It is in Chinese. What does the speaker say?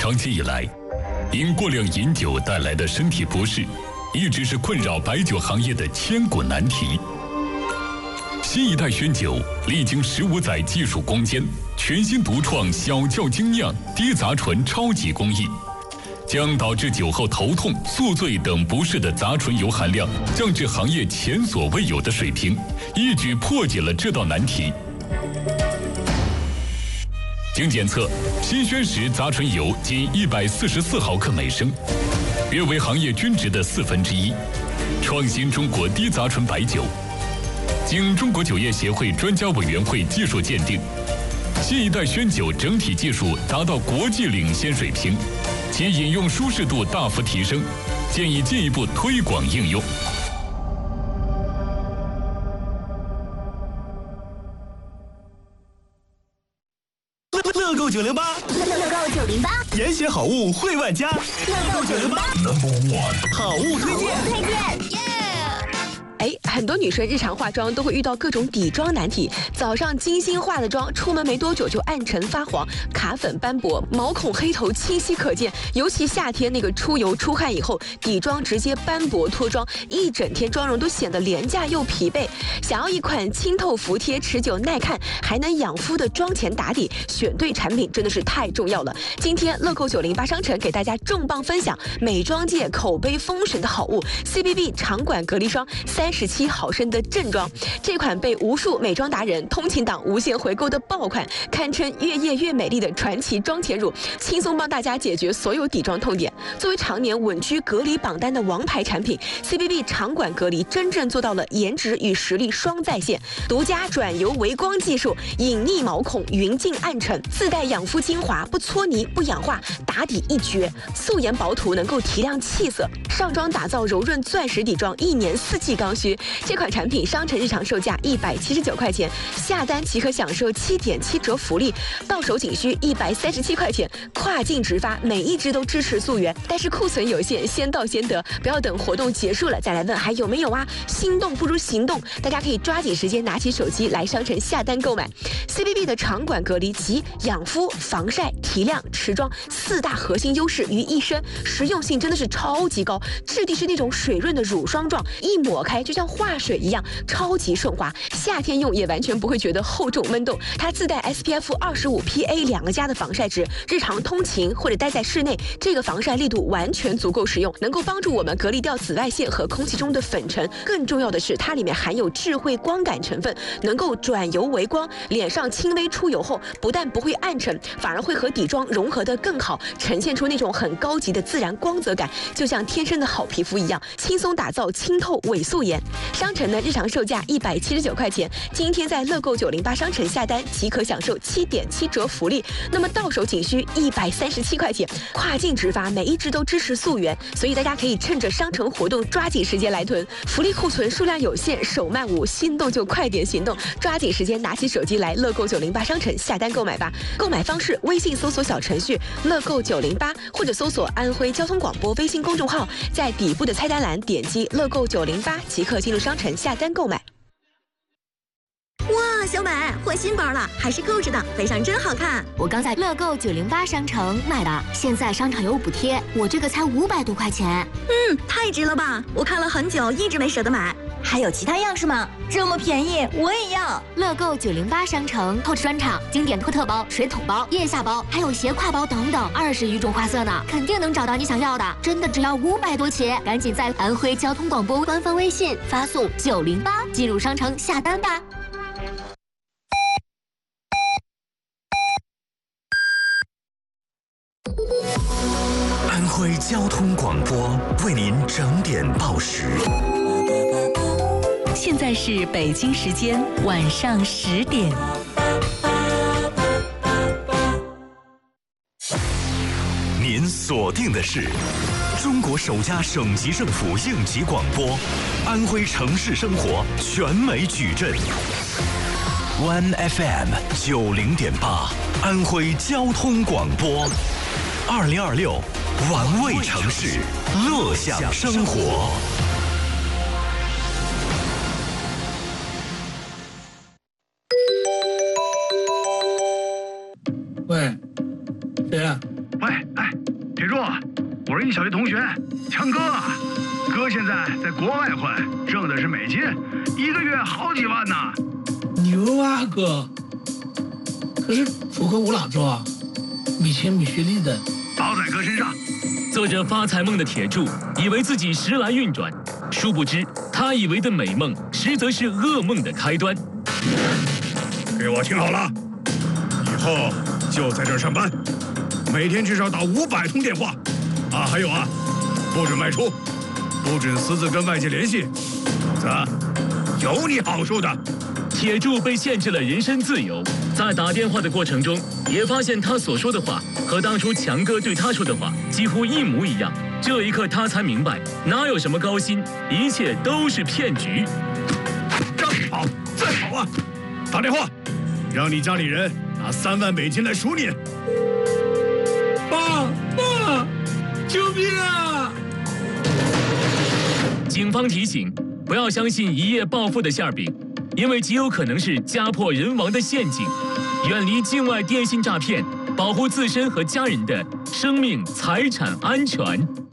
长期以来，因过量饮酒带来的身体不适，一直是困扰白酒行业的千古难题。新一代轩酒历经15载技术攻坚，全新独创小窖精酿低杂醇超级工艺，将导致酒后头痛、宿醉等不适的杂醇油含量降至行业前所未有的水平，一举破解了这道难题。经检测，新轩石杂醇油仅144毫克每升，约为行业均值的1/4，创新中国低杂醇白酒。经中国酒业协会专家委员会技术鉴定，新一代轩酒整体技术达到国际领先水平，其饮用舒适度大幅提升，建议进一步推广应用。 乐购908， 乐购908， 严选好物惠万家。乐购908 ，Number 1，好物推荐。 很多女生日常化妆都会遇到各种底妆难题，早上精心化的妆，出门没多久就暗沉发黄、卡粉斑驳、毛孔黑头清晰可见。尤其夏天那个出油出汗以后，底妆直接斑驳脱妆，一整天妆容都显得廉价又疲惫。想要一款清透服帖、持久耐看，还能养肤的妆前打底，选对产品真的是太重要了。今天乐购908商城给大家重磅分享美妆界口碑封神的好物 CBB 长管隔离霜37毫升的正装，这款被无数美妆达人、通勤党无限回购的爆款，堪称越夜越美丽的传奇妆前乳，轻松帮大家解决所有底妆痛点。作为常年稳居隔离榜单的王牌产品 ，CBB 长管隔离真正做到了颜值与实力双在线，独家转油微光技术，隐匿毛孔，匀净暗沉，自带养肤精华，不搓泥不氧化，打底一绝，素颜薄涂能够提亮气色，上妆打造柔润钻石底妆，1年4季刚需。这款产品商城日常售价179块钱，下单即可享受7.7折福利，到手仅需137块钱，跨境直发，每一支都支持溯源。但是库存有限，先到先得，不要等活动结束了再来问还有没有啊！心动不如行动，大家可以抓紧时间拿起手机来商城下单购买。CBB 的长管隔离集养肤、防晒、提亮、持妆4大核心优势于一身，实用性真的是超级高，质地是那种水润的乳霜状，一抹开就像化水一样，超级顺滑，夏天用也完全不会觉得厚重闷动。它自带 SPF25 PA2个加的防晒值，日常通勤或者待在室内，这个防晒力度完全足够实用，能够帮助我们隔离掉紫外线和空气中的粉尘。更重要的是，它里面含有智慧光感成分，能够转油为光，脸上轻微出油后，不但不会暗沉，反而会和底妆融合得更好，呈现出那种很高级的自然光泽感，就像天生的好皮肤一样，轻松打造清透伪素颜。商城的日常售价179块钱，今天在乐购908商城下单即可享受7.7折福利，那么到手仅需137块钱，跨境直发，每一支都支持溯源，所以大家可以趁着商城活动抓紧时间来囤，福利库存数量有限，手慢无，心动就快点行动，抓紧时间拿起手机来乐购908商城下单购买吧。购买方式：微信搜索小程序乐购908，或者搜索安徽交通广播微信公众号，在底部的菜单栏点击乐购908即可进入商城下单购买。 哇，小美换新包了，还是购置的，背上真好看。 我刚在乐购908商城买的，现在商场有补贴，我这个才500多块钱。 太值了吧！我看了很久，一直没舍得买。还有其他样式吗？这么便宜，我也要。 乐购908商城透视专场，经典托特包、水桶包、腋下包，还有斜挎包等等，20余种花色呢，肯定能找到你想要的。真的只要500多起，赶紧在安徽交通广播官方微信发送908进入商城下单吧。 安徽交通广播为您整点报时。 现在是北京时间晚上10点。 您锁定的是中国首家省级政府应急广播，安徽城市生活全美矩阵。One FM 90.8，安徽交通广播，2026玩味城市，乐享生活。 喂，谁啊？ 喂，哎，铁柱，我是你小学同学，强哥。哥现在在国外混，挣的是美金，1个月好几万呢。 牛啊，哥！可是符合我哪做啊？没钱没学历的， 包在哥身上。 做着发财梦的铁柱，以为自己时来运转，殊不知他以为的美梦，实则是噩梦的开端。 给我听好了，以后就在这儿上班，每天至少打500通电话。啊，还有啊，不准外出，不准私自跟外界联系，否则有你好处的。 铁柱被限制了人身自由，在打电话的过程中，也发现他所说的话和当初强哥对他说的话几乎一模一样。这一刻，他才明白，哪有什么高薪，一切都是骗局。 让你跑，再跑啊！打电话，让你家里人拿3万美金来赎你。 爸，救命啊！ 警方提醒，不要相信一夜暴富的馅饼，因为极有可能是家破人亡的陷阱。远离境外电信诈骗，保护自身和家人的生命财产安全。